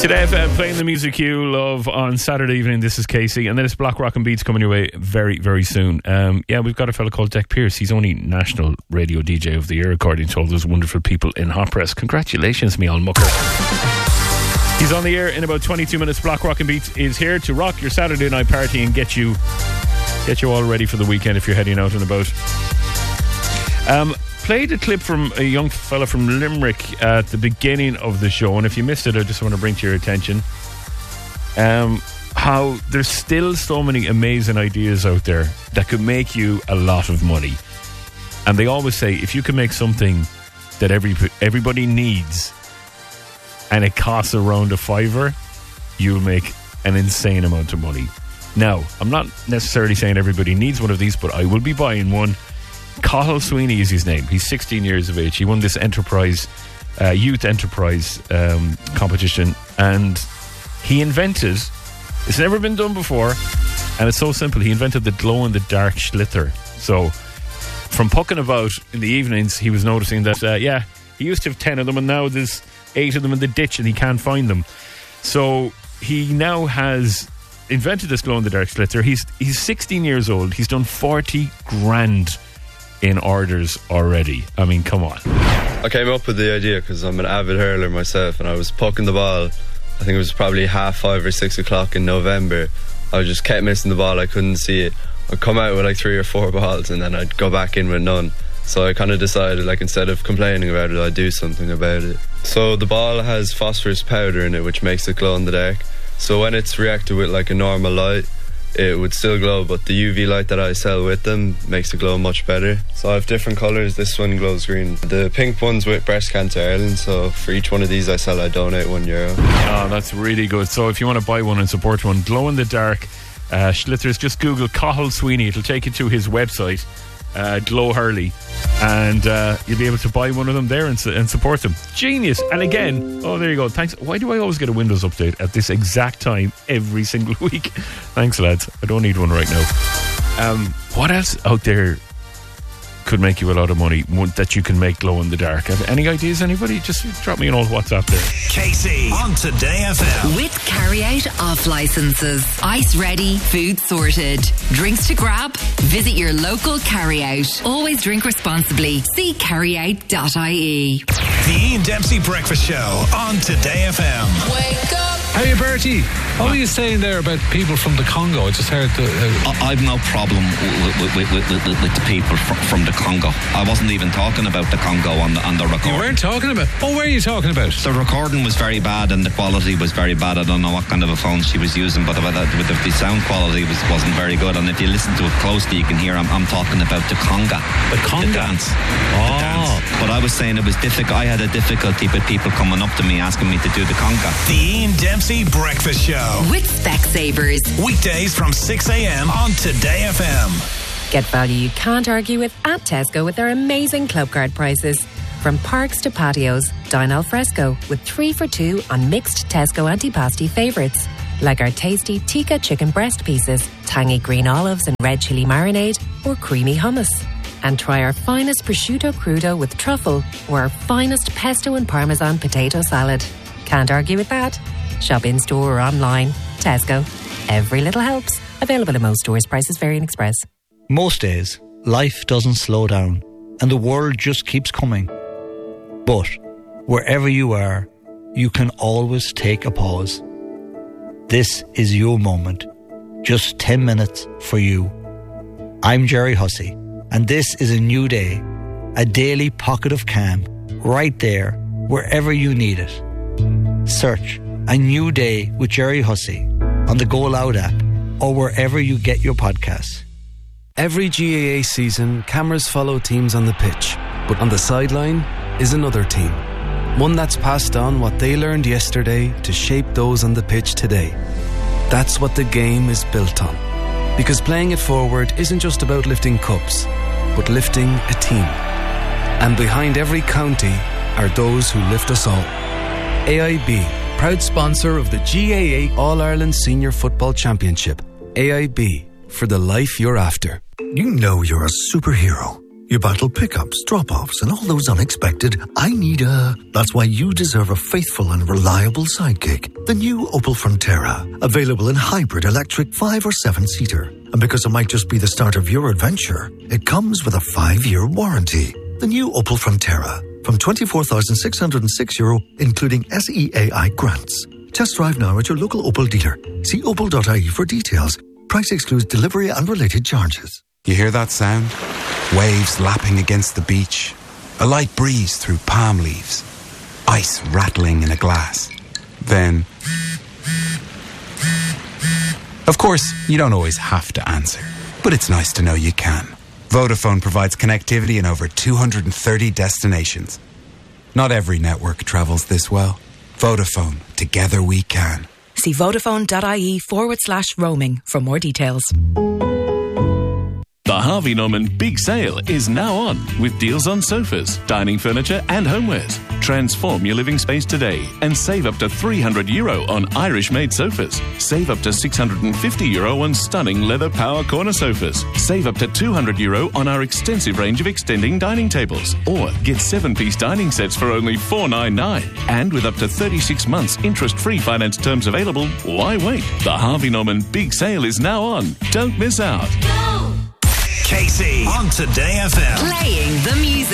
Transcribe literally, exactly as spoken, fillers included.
Today, uh, playing the music you love on Saturday evening. This is Casey, and then it's Black Rock and Beats coming your way very, very soon. Um, yeah, we've got a fella called Deck Pearce. He's only National Radio D J of the Year, according to all those wonderful people in Hot Press. Congratulations, me all mucker. He's on the air in about twenty-two minutes. Black Rock and Beats is here to rock your Saturday night party and get you get you all ready for the weekend if you're heading out and about. Um, played a clip from a young fella from Limerick at the beginning of the show, and if you missed it, I just want to bring to your attention um, how there's still so many amazing ideas out there that could make you a lot of money. And they always say, if you can make something that every everybody needs and it costs around a fiver, you'll make an insane amount of money. Now, I'm not necessarily saying everybody needs one of these, but I will be buying one. Cathal Sweeney is his name. He's sixteen years of age. He won this enterprise, uh, youth enterprise um, competition, and he invented, it's never been done before, and it's so simple. He invented the glow-in-the-dark Schlitzer. So from pucking about in the evenings, he was noticing that, uh, yeah, he used to have ten of them, and now there's eight of them in the ditch, and he can't find them. So he now has invented this glow-in-the-dark Schlitzer. He's he's sixteen years old. He's done forty grand in orders already. I mean, come on. I came up with the idea because I'm an avid hurler myself, and I was pucking the ball. I think it was probably half five or six o'clock in November. I just kept missing the ball. I couldn't see it. I'd come out with like three or four balls, and then I'd go back in with none. So I kind of decided, like, instead of complaining about it, I'd do something about it. So the ball has phosphorus powder in it, which makes it glow in the dark. So when it's reacted with like a normal light, it would still glow, but the U V light that I sell with them makes it glow much better. So I have different colours. This one glows green. The pink one's with Breast Cancer Ireland, so for each one of these I sell, I donate one euro. Oh, that's really good. So if you want to buy one and support one, glow in the dark uh, Schlitzers, just Google Cathal Sweeney. It'll take you to his website, uh, Glow Hurley, and uh, you'll be able to buy one of them there and, su- and support them. Genius. And again, oh, there you go. Thanks. Why do I always get a Windows update at this exact time every single week? Thanks, lads. I don't need one right now. Um, what else out there could make you a lot of money that you can make glow in the dark? Have any ideas, anybody? Just drop me an old WhatsApp there. Casey on Today F M. With Carry Out off licenses. Ice ready, food sorted. Drinks to grab? Visit your local Carry Out. Always drink responsibly. See carry out dot I E. The Ian Dempsey Breakfast Show on Today F M. Wake up. How are you, Bertie? What were you saying there about people from the Congo? I just heard the... Uh, I, I've no problem with, with, with, with, with the people from, from the Congo. I wasn't even talking about the Congo on the, on the recording. You weren't talking about... Oh, where are you talking about? The recording was very bad and the quality was very bad. I don't know what kind of a phone she was using, but the, the, the sound quality was, wasn't very good. And if you listen to it closely, you can hear I'm, I'm talking about the conga. The conga? The dance. Oh. The dance. But I was saying it was difficult. I had a difficulty with people coming up to me asking me to do the conga. The Ian Dempsey Breakfast Show. With Specsavers. Weekdays from six a.m. on Today F M. Get value you can't argue with at Tesco with their amazing club card prices. From parks to patios, dine al fresco with three for two on mixed Tesco antipasti favourites. Like our tasty tikka chicken breast pieces, tangy green olives and red chilli marinade, or creamy hummus. And try our finest prosciutto crudo with truffle, or our finest pesto and parmesan potato salad. Can't argue with that. Shop in store or online. Tesco. Every little helps. Available in most stores. Prices vary in Express. Most days, life doesn't slow down and the world just keeps coming. But wherever you are, you can always take a pause. This is your moment. Just ten minutes for you. I'm Jerry Hussey, and this is a new day. A daily pocket of calm, right there, wherever you need it. Search A New Day with Jerry Hussey on the Go Loud app or wherever you get your podcasts. Every G A A season, cameras follow teams on the pitch, but on the sideline is another team. One that's passed on what they learned yesterday to shape those on the pitch today. That's what the game is built on. Because playing it forward isn't just about lifting cups, but lifting a team. And behind every county are those who lift us all. A I B, proud sponsor of the G A A All-Ireland Senior Football Championship. A I B, for the life you're after. You know you're a superhero You battle pickups, drop-offs, and all those unexpected, I need a... That's why you deserve a faithful and reliable sidekick. The new Opel Frontera. Available in hybrid, electric, five or seven-seater. And because it might just be the start of your adventure, it comes with a five-year warranty. The new Opel Frontera. From twenty-four thousand six hundred six euro, including S E A I grants. Test drive now at your local Opel dealer. See opel dot I E for details. Price excludes delivery and related charges. You hear that sound? Waves lapping against the beach. A light breeze through palm leaves. Ice rattling in a glass. Then... Of course, you don't always have to answer. But it's nice to know you can. Vodafone provides connectivity in over two hundred thirty destinations. Not every network travels this well. Vodafone. Together we can. See vodafone.ie forward slash roaming for more details. The Harvey Norman Big Sale is now on with deals on sofas, dining furniture and homewares. Transform your living space today and save up to three hundred euro on Irish-made sofas. Save up to six hundred fifty euro on stunning leather power corner sofas. Save up to two hundred euro on our extensive range of extending dining tables. Or get seven-piece dining sets for only four ninety-nine. And with up to thirty-six months interest-free finance terms available, why wait? The Harvey Norman Big Sale is now on. Don't miss out. Casey on Today F M. Playing the music.